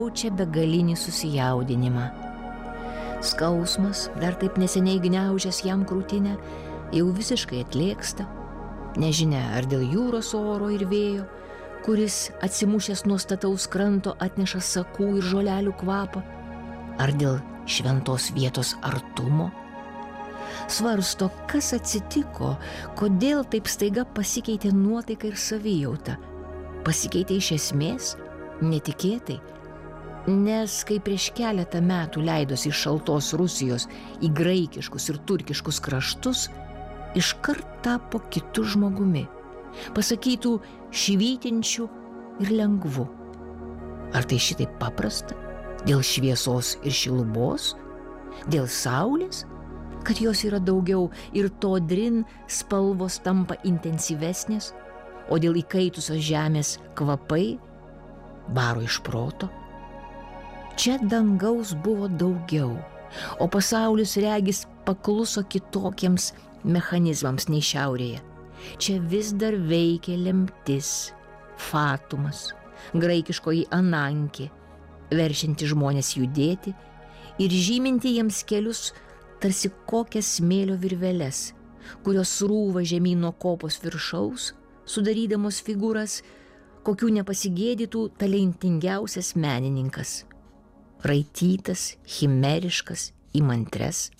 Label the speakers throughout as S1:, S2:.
S1: jaučia begalinį susijaudinimą. Skausmas, dar taip neseniai gniaužęs jam krūtinę, jau visiškai atlėksta. Nežinia, ar dėl jūros oro ir vėjo, kuris atsimušęs nuo stataus kranto atneša sakų ir žolelių kvapą, ar dėl šventos vietos artumo. Svarsto, kas atsitiko, kodėl taip staiga pasikeitė nuotaika ir savijauta. Pasikeitė iš esmės, netikėtai, nes kai prieš keletą metų leidosi iš šaltos Rusijos į graikiškus ir turkiškus kraštus, iškart tapo kitu žmogumi, pasakytų švytinčiu ir lengvu. Ar tai šitaip paprasta? Dėl šviesos ir šilumos? Dėl saulės? Kad jos yra daugiau ir todrin spalvos tampa intensyvesnės, o dėl įkaitusios žemės kvapai baro iš proto? Čia dangaus buvo daugiau, o pasaulis regis pakluso kitokiems mechanizmams nei šiaurėje. Čia vis dar veikia lemtis, fatumas, graikiškoji anankė, veršianti žmonės judėti ir žyminti jiems kelius tarsi kokias smėlio virveles, kurios srūva žemyn nuo kopos viršaus, sudarydamos figūras, kokių nepasigėdytų talentingiausias menininkas. Raitytas, chimeriškas, įmantres.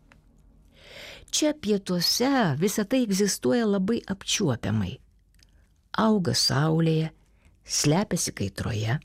S1: Čia pietuose visa tai egzistuoja labai apčiuopiamai. Auga saulėje, slepiasi kaitroje.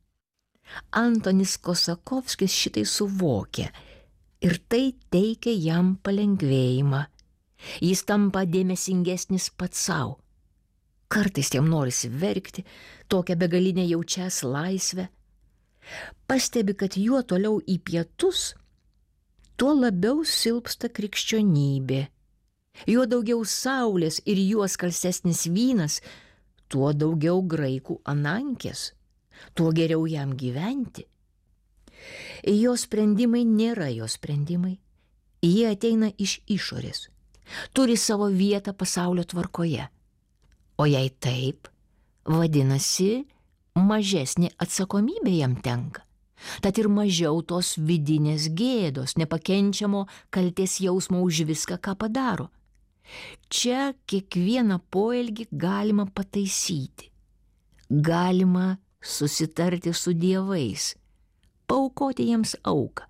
S1: Antonis Kosakovskis šitai suvokia ir tai teikia jam palengvėjimą. Jis tampa dėmesingesnis pats sau. Kartais jam norisi verkti, tokią begalinę jaučias laisvę. Pastebi, kad juo toliau į pietus, tuo labiau silpsta krikščionybė. Juo daugiau saulės ir juo skalsesnis vynas, tuo daugiau graikų anankės, tuo geriau jam gyventi. Jo sprendimai nėra jo sprendimai. Jie ateina iš išorės, turi savo vietą pasaulio tvarkoje. O jei taip, vadinasi, mažesnė atsakomybė jam tenka. Tad ir mažiau tos vidinės gėdos, nepakenčiamo kaltės jausmo už viską, ką padaro. Čia kiekvieną poelgį galima pataisyti. Galima susitarti su dievais, paaukoti jiems auką.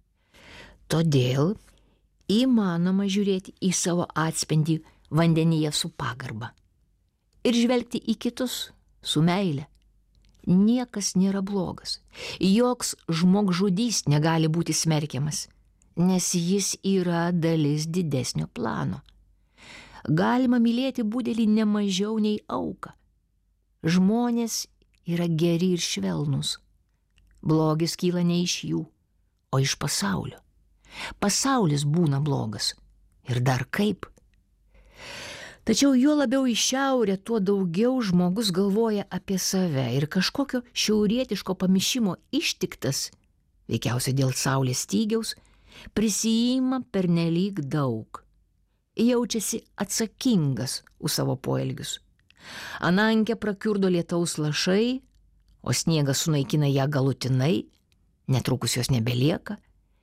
S1: Todėl įmanoma žiūrėti į savo atspindį vandenyje su pagarba ir žvelgti į kitus su meile. Niekas nėra blogas, joks žmogžudys negali būti smerkiamas, nes jis yra dalis didesnio plano. Galima mylėti budelį ne mažiau nei auką. Žmonės yra geri ir švelnūs. Blogis kyla ne iš jų, o iš pasaulio. Pasaulis būna blogas. Ir dar kaip. Tačiau juo labiau į šiaurę, tuo daugiau žmogus galvoja apie save ir kažkokio šiaurietiško pamišimo ištiktas, veikiausiai dėl saulės stygiaus, prisijima pernelyg daug. Jaučiasi atsakingas už savo poelgius. Anankė prakiurdo lietaus lašai, o sniegas sunaikina ją galutinai, netrukus jos nebelieka.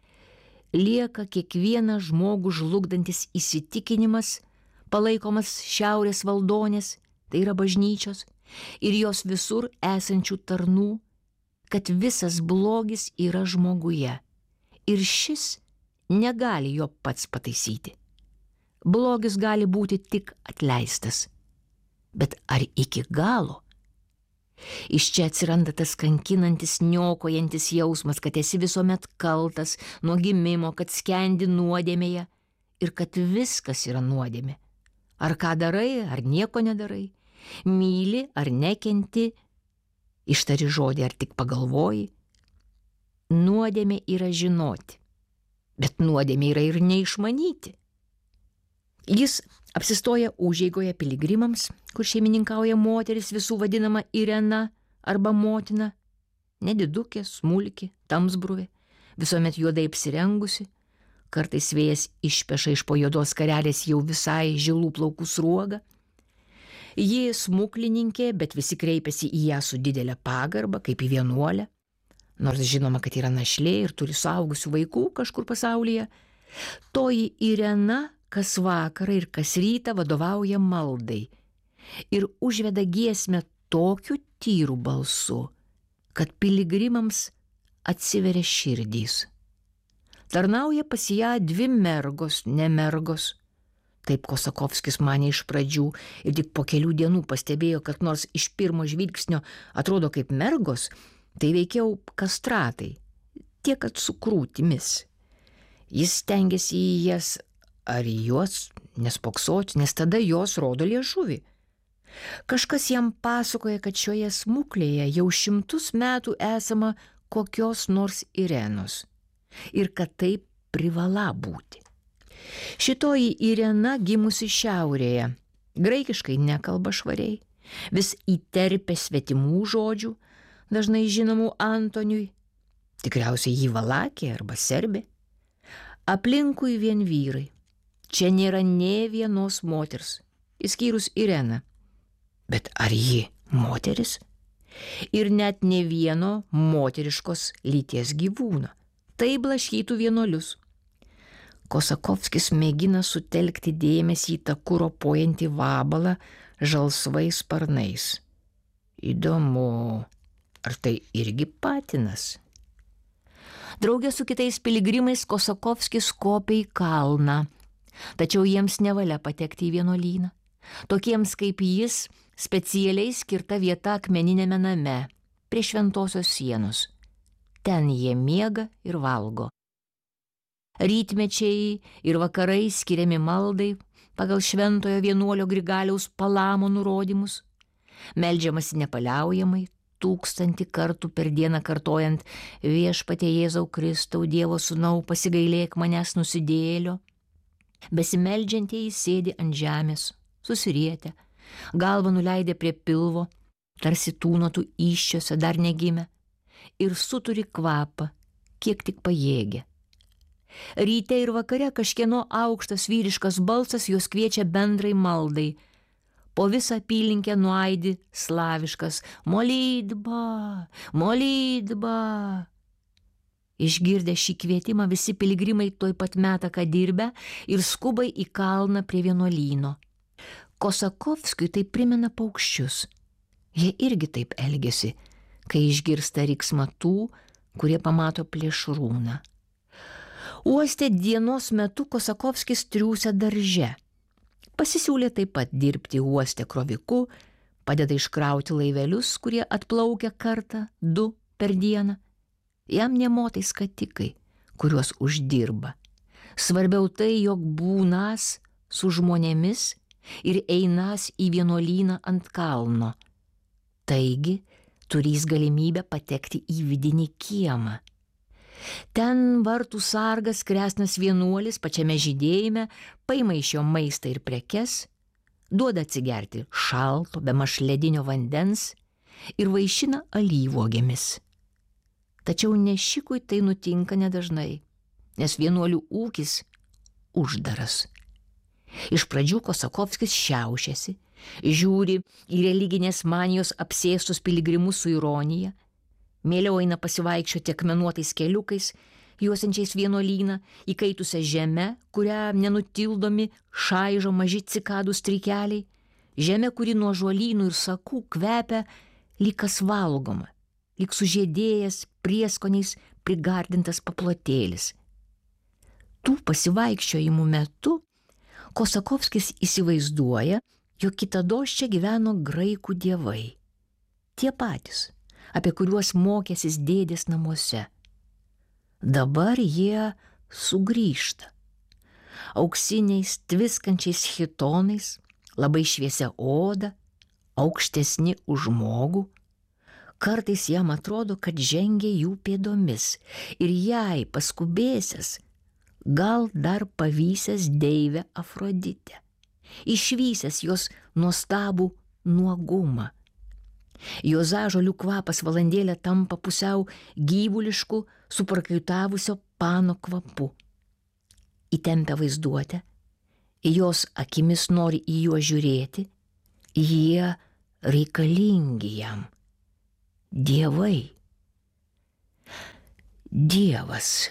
S1: Lieka kiekvieną žmogų žlugdantis įsitikinimas, palaikomas šiaurės valdonės, tai yra bažnyčios, ir jos visur esančių tarnų, kad visas blogis yra žmoguje, ir šis negali jo pats pataisyti. Blogis gali būti tik atleistas, bet ar iki galo? Iš čia atsiranda tas kankinantis, niokojantis jausmas, kad esi visuomet kaltas nuo gimimo, kad skendi nuodėmėje ir kad viskas yra nuodėmė. Ar ką darai, ar nieko nedarai, myli ar nekenti, ištari žodį ar tik pagalvoji. Nuodėmė yra žinoti, bet nuodėmė yra ir neišmanyti. Jis apsistoja užeigoje piligrimams, kur šeimininkauja moteris visų vadinama Irena arba motina, nedidukė, smulki, tamsbruvė, visuomet juodai apsirengusi, kartais vėjas išpeša iš po juodos skarelės jau visai žilų plaukų sruogą. Ji smuklininkė, bet visi kreipiasi į ją su didelė pagarba, kaip į vienuolę. nors žinoma, kad yra našlė ir turi suaugusių vaikų kažkur pasaulyje. Toji Irena kas vakarą ir kas rytą vadovauja maldai ir užveda giesmę tokiu tyru balsu, kad piligrimams atsiveria širdys. Tarnauja pas ją 2 mergos, ne mergos. Taip Kosakovskis manė iš pradžių ir tik po kelių dienų pastebėjo, kad nors iš pirmo žvilgsnio atrodo kaip mergos, tai veikiau kastratai, tiek kad su krūtimis. Jis stengiasi į jas ar į juos nespoksoti, nes tada jos rodo liežuvį. Kažkas jam pasakoja, kad šioje smuklėje jau 100 metų esama kokios nors Irenos ir kad taip privala būti. Šitoji Irena gimusi šiaurėje, graikiškai nekalba švariai, vis įterpia svetimų žodžių, dažnai žinomų Antoniui, tikriausiai jį Valakė arba Serbė. Aplinkui vien vyrai, čia nėra nė vienos moters, išskyrus Ireną. Bet ar ji moteris? Ir net ne vieno moteriškos lyties gyvūno. Tai blaškytų vienuolius. Kosakovskis mėgina sutelkti dėmesį į taku ropojantį vabalą žalsvais sparnais. Įdomu, ar tai irgi patinas? Draugė su kitais piligrimais Kosakovskis kopia į kalną, tačiau jiems nevalia patekti į vienuolyną. Tokiems kaip jis specialiai skirta vieta akmeniniame name, prie šventosios sienos. Ten jie miega ir valgo. Rytmečiai ir vakarai skiriami maldai pagal šventojo vienuolio Grigaliaus Palamo nurodymus. Meldžiamasi nepaliaujamai, 1000 kartų per dieną kartojant Viešpatie Jėzau Kristau, Dievo Sūnau, pasigailėk manęs nusidėjėlio. Besimeldžiantieji sėdi ant žemės, susirietę, galvą nuleidę prie pilvo, tarsi tūnotų įsčiose dar negimę, ir suturi kvapą, kiek tik pajėgia. Ryte ir vakare kažkieno aukštas vyriškas balsas juos kviečia bendrai maldai. Po visą apylinkę nuaidi slaviškas molitba, molitba. Išgirdę šį kvietimą visi piligrimai tuoj pat meta ką dirbę ir skuba į kalną prie vienuolyno. Kosakovskiui tai primena paukščius. Jie irgi taip elgiasi, kai išgirsta riksmą tų, kurie pamato plėšrūną. Uoste dienos metu Kosakovskis triūsia darže. Pasisiūlė taip pat dirbti uoste kroviku, padeda iškrauti laivelius, kurie atplaukia kartą, 2 per dieną. Jam nemotai skatikai, kuriuos uždirba. Svarbiau tai, jog būnąs su žmonėmis ir einas į vienuolyną ant kalno. Taigi, turės galimybę patekti į vidinį kiemą. Ten vartų sargas kresnas vienuolis pačiame žydėjime paima iš jo maistą ir prekes, duoda atsigerti šalto, bemaž ledinio vandens ir vaišina alyvuogėmis. Tačiau nešikui tai nutinka nedažnai, nes vienuolių ūkis uždaras. Iš pradžių Kosakovskis šiaušiasi, žiūri į religinės manijos apsėstus piligrimus su ironija, mieliau eina pasivaikščioti akmenuotais keliukais, juosiančiais vienuolyną, įkaitusią žemę, kurią nenutildomi šaižo maži cikadų strykeliai, žemė, kuri nuo žuolynų ir sakų kvepia lyg kas valgoma, lyg sužiedėjęs prieskoniais prigardintas paplotėlis. Tų pasivaikščiojimų metu Kosakovskis įsivaizduoja, jog kitados čia gyveno graikų dievai. Tie patys, apie kuriuos mokėsis dėdės namuose. Dabar jie sugrįžta. Auksiniais, tviskančiais chitonais, labai šviesia oda, aukštesni už žmogų. Kartais jam atrodo, kad žengia jų pėdomis ir jai paskubėsęs, gal dar pavysęs deivę Afroditę, išvysęs jos nuostabų nuogumą. Jos ąžuolių kvapas valandėlę tampa pusiau gyvulišku, suprakaitavusio pano kvapu. Įtempia vaizduotę, jos akimis nori į juos žiūrėti, jie reikalingi jam. Dievai. Dievas.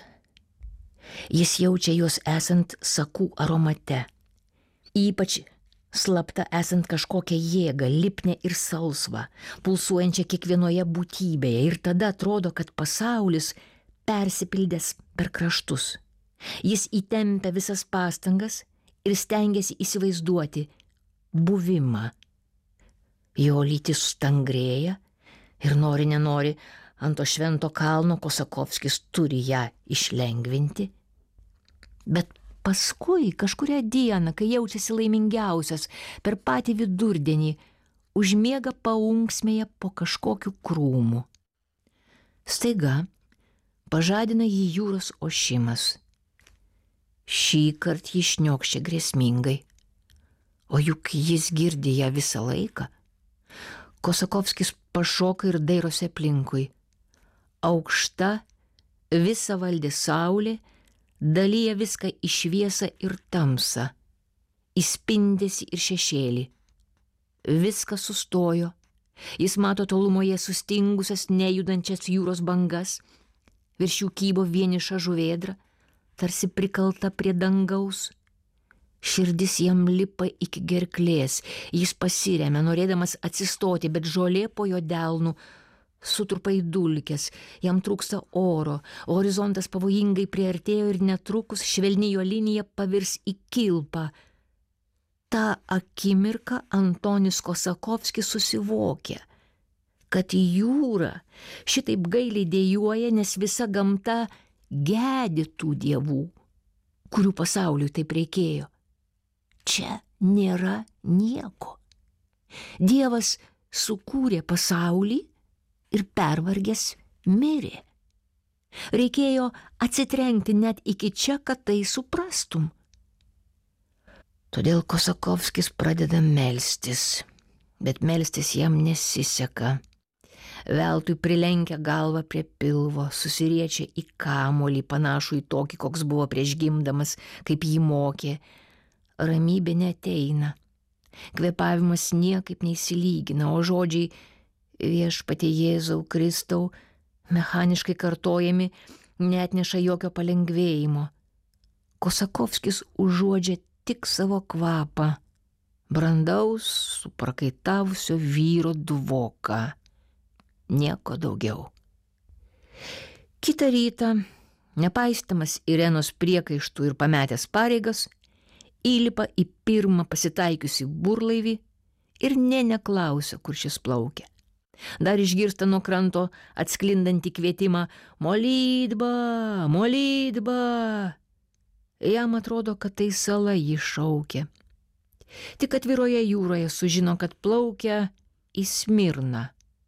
S1: Jis jaučia juos esant sakų aromate, ypač slapta esant kažkokią jėgą, lipnę ir salsvą, pulsuojančią kiekvienoje būtybėje, ir tada atrodo, kad pasaulis persipildęs per kraštus. Jis įtempia visas pastangas ir stengiasi įsivaizduoti buvimą. Jo lytis stangrėja ir nori nenori ant to švento kalno Kosakovskis turi ją išlengvinti. Bet paskui kažkurią dieną, kai jaučiasi laimingiausias, per patį vidurdienį, užmiega paunksmėje po kažkokiu krūmu. Staiga pažadina jį jūros ošimas. Šįkart jį šniokščia grėsmingai, o juk jis girdi ją visą laiką. Kosakovskis pašoka ir dairosi aplinkui. Aukšta, visa valdė saulė, dalyja viską į šviesą ir tamsą, į spindesį ir šešėlį. Viskas sustojo. Jis mato tolumoje sustingusias, nejudančias jūros bangas, virš jų kybo vieniša žuvėdra, tarsi prikalta prie dangaus. Širdis jam lipa iki gerklės, jis pasiremia, norėdamas atsistoti, bet žolė po jo delnu sutrupa į dulkes, jam trūksta oro, horizontas pavojingai priartėjo ir netrukus švelni jo linija pavirs į kilpą. Ta akimirka Antonis Kosakovskis susivokė, kad jūra šitaip gailiai dejuoja, nes visa gamta gedi tų dievų, kurių pasauliui taip reikėjo. Čia nėra nieko. Dievas sukūrė pasaulį ir pervargęs mirė. Reikėjo atsitrenkti net iki čia, kad tai suprastum. Todėl Kosakovskis pradeda melstis, bet melstis jam nesiseka. Veltui prilenkia galvą prie pilvo, susiriečia į kamuolį, panašų į tokį, koks buvo prieš gimdamas, kaip jį mokė. Ramybė neateina. Kvėpavimas niekaip neįsilygina, o žodžiai Viešpatie Jėzau Kristau mechaniškai kartojami neatneša jokio palengvėjimo. Kosakovskis užuodžia tik savo kvapą, brandaus, suprakaitavusio vyro dvoką. Nieko daugiau. Kitą rytą, nepaistamas Irenos priekaištų ir pametęs pareigas, įlipa į pirmą pasitaikiusį burlaivį ir neklausia, kur šis plaukia. Dar išgirsta nuo kranto atsklindantį kvietimą Molydba, Molydba. Jam atrodo, kad tai sala jį šaukia. Tik atviroje jūroje sužino, kad plaukia į Smirną.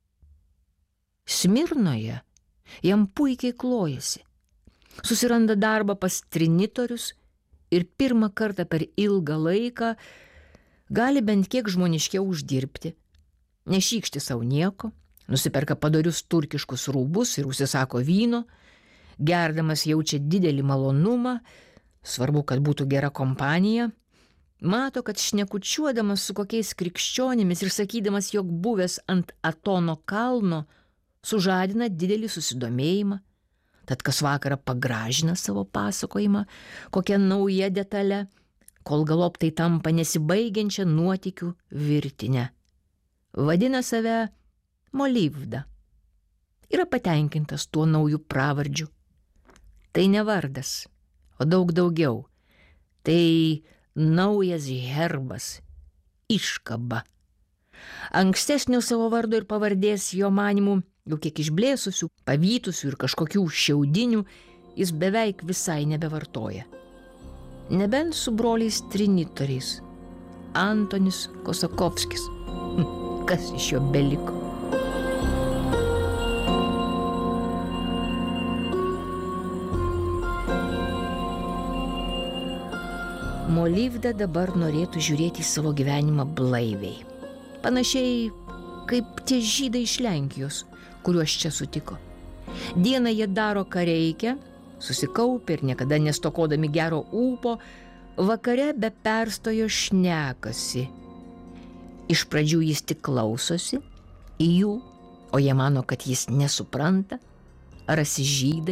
S1: Smirnoje jam puikiai klojasi. Susiranda darbą pas trinitorius ir pirmą kartą per ilgą laiką gali bent kiek žmoniškiau uždirbti. Nešykšti savo nieko, nusiperka padorius turkiškus rūbus ir užsisako vyno, gerdamas jaučia didelį malonumą, svarbu, kad būtų gera kompanija, mato, kad šnekučiuodamas su kokiais krikščionimis ir sakydamas, jog buvęs ant Atono kalno, sužadina didelį susidomėjimą, tad kas vakarą pagražina savo pasakojimą kokią naują detalę, kol galop tai tampa nesibaigiančią nuotykių virtinę. Vadina save Molivda. Yra patenkintas tuo nauju pravardžiu. Tai ne vardas, o daug daugiau. Tai naujas herbas, iškaba. Ankstesnio savo vardo ir pavardės jo manimu, jau kiek išblėsusių, pavytusių ir kažkokių šiaudinių, jis beveik visai nebevartoja. Nebent su broliais trinitoriais. Antonis Kosakovskis. Kas iš jo beliko? Molivda dabar norėtų žiūrėti į savo gyvenimą blaiviai. Panašiai kaip tie žydai iš Lenkijos, kuriuos čia sutiko. Dieną jie daro, ką reikia, susikaupia ir niekada nestokodami gero ūpo, vakare be perstojo šnekasi. Iš pradžių jis tik klausosi į jų, o jie mano, kad jis nesupranta, rasi žydai,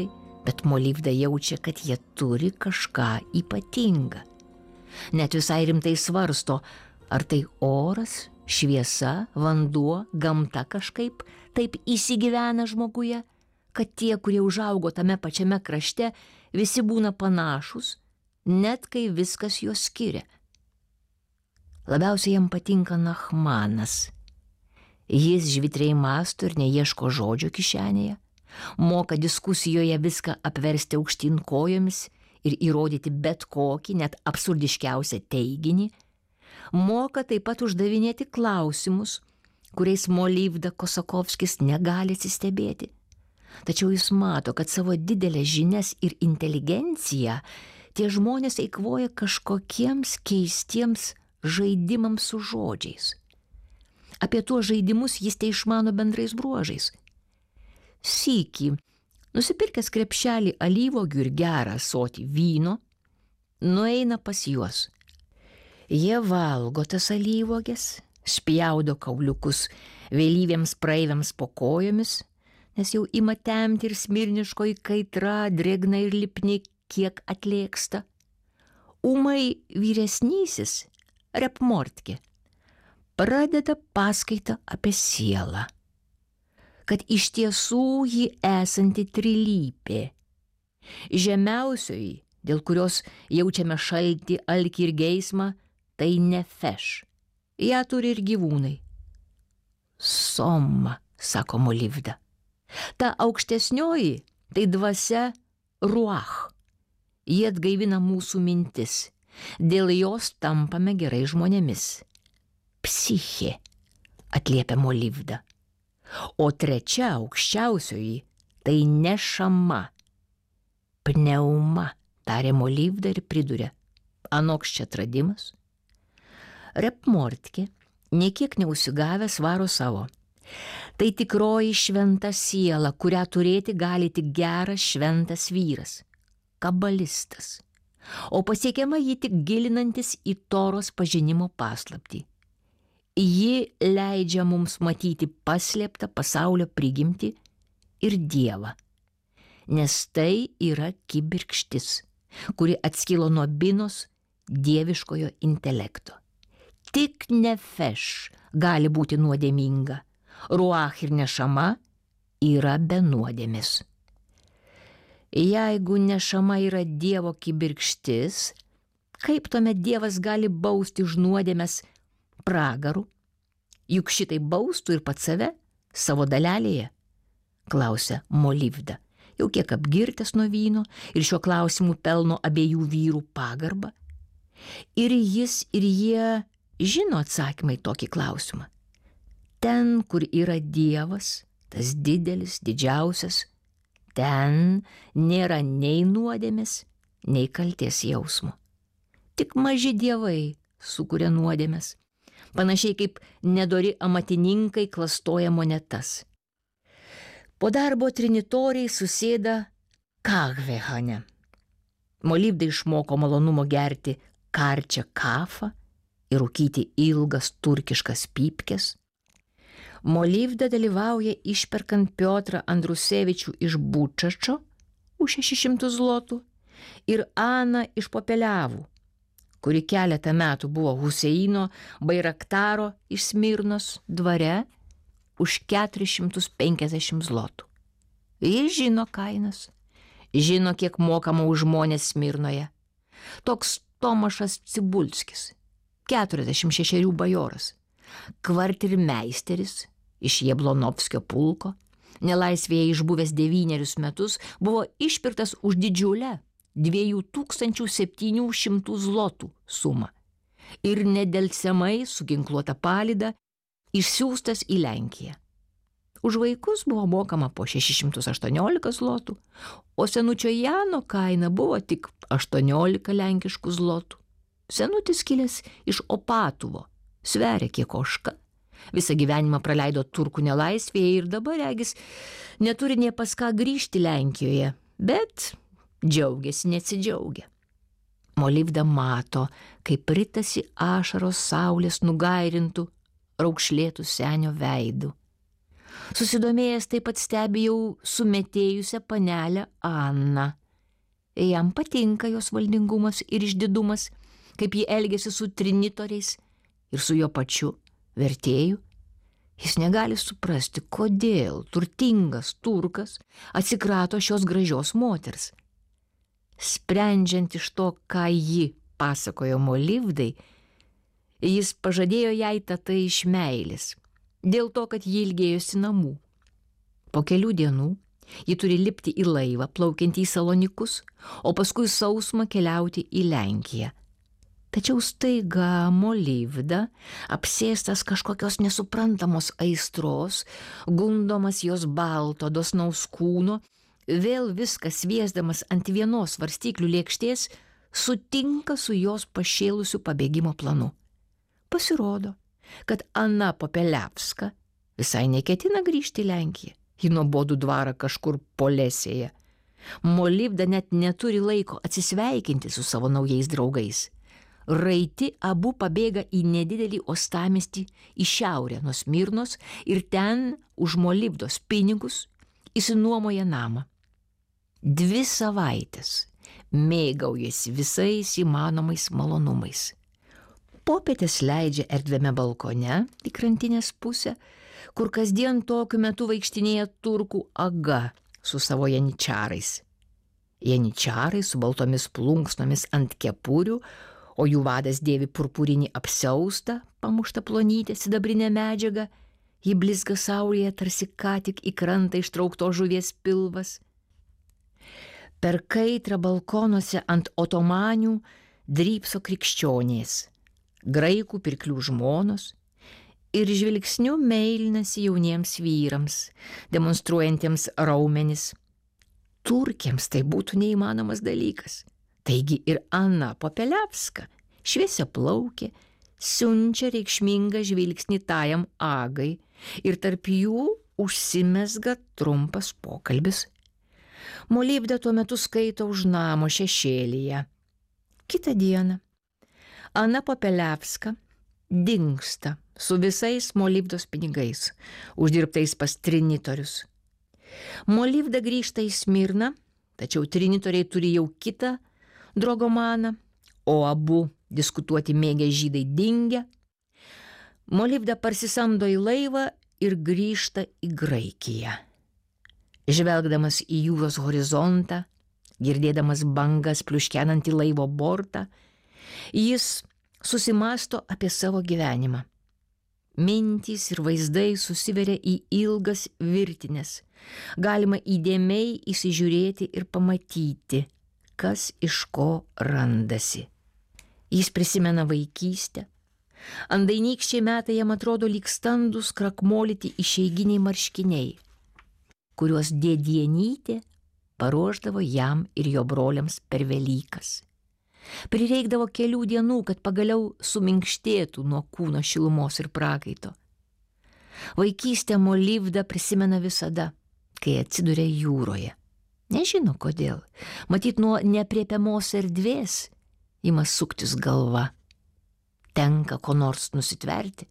S1: bet Molivda jaučia, kad jie turi kažką ypatingą. Net visai rimtai svarsto, ar tai oras, šviesa, vanduo, gamta kažkaip taip įsigyvena žmoguje, kad tie, kurie užaugo tame pačiame krašte, visi būna panašus, net kai viskas juos skiria. Labiausiai jam patinka Nachmanas. Jis žvitriai mąsto ir neieško žodžio kišenėje, moka diskusijoje viską apversti aukštyn kojomis ir įrodyti bet kokį, net absurdiškiausią teiginį, moka taip pat uždavinėti klausimus, kuriais Molivda Kosakovskis negali atsistebėti. Tačiau jis mato, kad savo didelės žinias ir inteligenciją tie žmonės eikvoja kažkokiems keistiems žaidimams su žodžiais. Apie tuos žaidimus jis teišmano bendrais bruožais. Sykį, nusipirkęs krepšelį alyvuogių ir gerą ąsotį vyno, nueina pas juos. Jie valgo tas alyvuoges, spjaudo kauliukus vėlyviems praeiviams po kojomis, nes jau ima temti ir smirniškoji kaitra, drėgna ir lipni, kiek atlėksta. Ūmai vyresnysis, Repmortkė, pradeda paskaitą apie sielą, kad iš tiesų ji esanti trilypė. Žemiausioji, dėl kurios jaučiame šaltį, alkį ir geismą, tai nefeš. Ją turi ir gyvūnai. Soma, sako Molivda. Ta aukštesnioji, tai dvasia ruach. Jie atgaivina mūsų mintis. Dėl jos tampame gerai žmonėmis. Psichė, atliepia Molivda. O trečia aukščiausioji, tai nešama. Pneuma, tarė Molivda ir priduria. Anoks čia atradimas? Repmortkė, niekiek neužsigavęs, varo savo. Tai tikroji šventa siela, kurią turėti gali tik geras šventas vyras, kabalistas. O pasiekiama ji tik gilinantis į Toros pažinimo paslaptį. Ji leidžia mums matyti paslėptą pasaulio prigimtį ir Dievą, nes tai yra kibirkštis, kuri atskilo nuo Binos dieviškojo intelekto. Tik nefeš gali būti nuodėminga, ruach ir nešama yra be nuodėmės. Jeigu nešama yra Dievo kibirkštis, kaip tuomet Dievas gali bausti už nuodėmes pragaru? Juk šitai baustų ir pats save, savo dalelėje, klausia Molivda, jau kiek apgirtęs nuo vyno ir šiuo klausimu pelno abiejų vyrų pagarbą. Ir jis ir jie žino atsakymą į tokį klausimą. Ten, kur yra Dievas, tas didelis, didžiausias, ten nėra nei nuodėmės, nei kaltės jausmo. Tik maži dievai sukuria nuodėmes, panašiai kaip nedori amatininkai klastoja monetas. Po darbo trinitoriai susėda Kahvehane. Molivda išmoko malonumo gerti karčią kafą ir rūkyti ilgas turkiškas pypkes. Molivda dalyvauja išperkant Piotrą Andrusevičių iš Bučačo už 600 zlotų ir Aną iš Popeliavų, kuri keletą metų buvo Huseino Bairaktaro iš Smirnos dvare už 450 zlotų. Jis žino kainas, žino, kiek mokama už žmonės Smirnoje. Toks Tomašas Cibulskis, 46 bajoras, kvartirmeisteris iš Jablonovskio pulko, nelaisvėje išbuvęs 9 metus, buvo išpirktas už didžiulę 2700 zlotų sumą ir nedelsiamai su ginkluota palyda išsiųstas į Lenkiją. Už vaikus buvo mokama po 618 zlotų, o senučio Jano kaina buvo tik 18 lenkiškų zlotų. Senutis kilęs iš Opatuvo, sveria kiek ožka. Visą gyvenimą praleido turkų nelaisvėje ir dabar, regis, neturi nė pas ką grįžti Lenkijoje, bet džiaugiasi neatsidžiaugia. Molivda mato, kaip ritasi ašaros saulės nugairintų, raukšlėtų senio veidų. Susidomėjęs taip pat stebi jau sumetėjusią panelę Aną. Jam patinka jos valdingumas ir išdidumas, kaip ji elgiasi su trinitoriais ir su jo pačiu vertėju. Jis negali suprasti, kodėl turtingas turkas atsikrato šios gražios moters. Sprendžiant iš to, ką ji pasakojo Molivdai, jis pažadėjo jai tatai iš meilės, dėl to, kad ji ilgėjosi namų. Po kelių dienų ji turi lipti į laivą, plaukiantį į Salonikus, o paskui sausumą keliauti į Lenkiją. Tačiau staiga Molivda, apsėstas kažkokios nesuprantamos aistros, gundomas jos balto dosnaus kūno, vėl viską sviesdamas ant vienos svarstyklių lėkštės, sutinka su jos pašėlusiu pabėgimo planu. Pasirodo, kad Ana Popeliavska visai neketina grįžti į Lenkiją, į nuobodų dvarą kažkur Polesėje. Molivda net neturi laiko atsisveikinti su savo naujais draugais. Raiti abu pabėga į nedidelį uostamiestį į šiaurę nuo Smirnos ir ten už Molivdos pinigus išsinuomoja namą. 2 savaites mėgaujasi visais įmanomais malonumais. Popietės leidžia erdviame balkone į krantinės pusę, kur kasdien tokiu metu vaikštinėja turkų aga su savo janičarais. Janičarai su baltomis plunksnomis ant kepurių, o jų vadas dėvi purpurinį apsiaustą, pamuštą plonytę sidabrinę medžiagą, ji blizga saulėje tarsi ką tik į krantą ištraukto žuvies pilvas. Per kaitrą balkonuose ant otomanių drybso krikščionės, graikų pirklių žmonos ir žvilgsniu meilinasi jauniems vyrams, demonstruojantiems raumenis. Turkiams tai būtų neįmanomas dalykas. Taigi ir Ana Popeliavska, šviesiaplaukė, siunčia reikšmingą žvilgsnį tajam agai ir tarp jų užsimezga trumpas pokalbis. Molivda tuo metu skaito už namo šešėlyje. Kitą dieną Ana Popeliavska dingsta su visais Molivdos pinigais, uždirbtais pas trinitorius. Molivda grįžta į Smirną, tačiau trinitoriai turi jau kitą drogomaną, o abu diskutuoti mėgę žydai dingę. Molivda parsisamdo į laivą ir grįžta į Graikiją. Žvelgdamas į jūros horizontą, girdėdamas bangas pliuškenantį laivo bortą, jis susimąsto apie savo gyvenimą. Mintys ir vaizdai susiveria į ilgas virtines. Galima įdėmiai įsižiūrėti ir pamatyti, kas iš ko randasi. Jis prisimena vaikystę. Andainykščiai metai jam atrodo lyg standus krakmolyti išeiginiai marškiniai, kuriuos dėdienytė paruošdavo jam ir jo broliams per Velykas. Prireikdavo kelių dienų, kad pagaliau suminkštėtų nuo kūno šilumos ir prakaito. Vaikystę Molivda prisimena visada, kai atsiduria jūroje. Nežino kodėl, matyt nuo nepriepiamos erdvės ima suktis galva. Tenka ko nors nusitverti.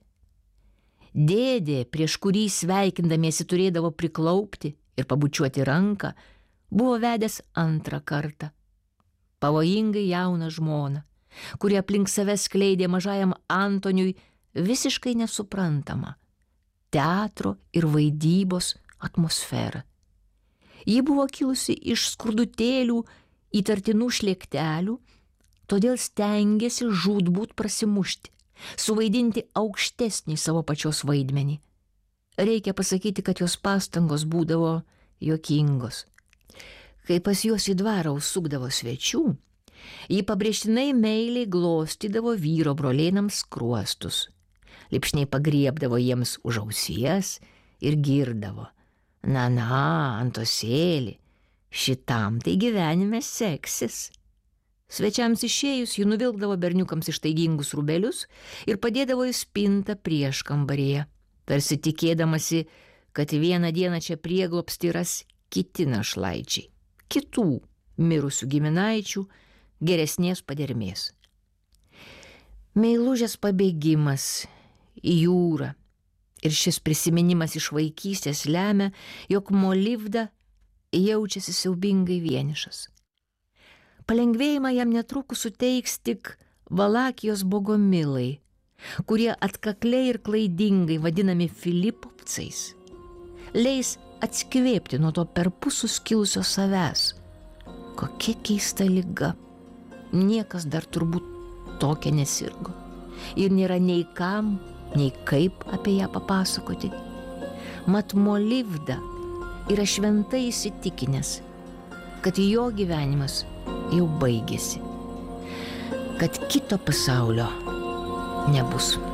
S1: Dėdė, prieš kurį sveikindamiesi turėdavo priklaupti ir pabučiuoti ranką, buvo vedęs 2 kartą. Pavojingai jauną žmoną, kuri aplink save skleidė mažajam Antoniui visiškai nesuprantamą teatro ir vaidybos atmosferą. Ji buvo kilusi iš skurdutėlių įtartinų šlėktelių, todėl stengėsi žūtbūt prasimušti, suvaidinti aukštesnį savo pačios vaidmenį. Reikia pasakyti, kad jos pastangos būdavo juokingos. Kai pas juos į dvarą užsukdavo svečių, ji pabrėžtinai meiliai glostydavo vyro brolėnams skruostus. Lipšniai pagriebdavo jiems už ausies ir girdavo: na, Antosėli, šitam tai gyvenime seksis. Svečiams išėjus, ji nuvilkdavo berniukams ištaigingus rūbelius ir padėdavo į spintą prieškambaryje, tarsi tikėdamasi, kad vieną dieną čia prieglobstį ras kiti našlaičiai, kitų mirusių giminaičių, geresnės padermės. Meilužės pabėgimas į jūrą Ir šis prisiminimas iš vaikystės lemia, jog Molivda jaučiasi siaubingai vienišas. Palengvėjimą jam netrukus suteiks tik Valakijos bogomilai, kurie atkakliai ir klaidingai vadinami Filipovcais, leis atsikvėpti nuo to perpus suskilusio savęs. Kokia keista liga. Niekas dar turbūt tokia nesirgo. Ir nėra nei kam, nei kaip apie ją papasakoti. Mat Molivda yra šventai įsitikinęs, kad jo gyvenimas jau baigėsi, kad kito pasaulio nebus.